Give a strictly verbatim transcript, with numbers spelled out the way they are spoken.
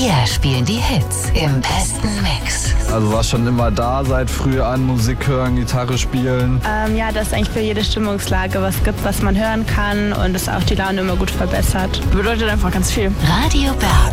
Wir spielen die Hits im besten Mix. Also war schon immer da, seit früh an Musik hören, Gitarre spielen. Ähm, ja, dass es eigentlich für jede Stimmungslage was gibt, was man hören kann und es auch die Laune immer gut verbessert. Bedeutet einfach ganz viel. Radio Berg.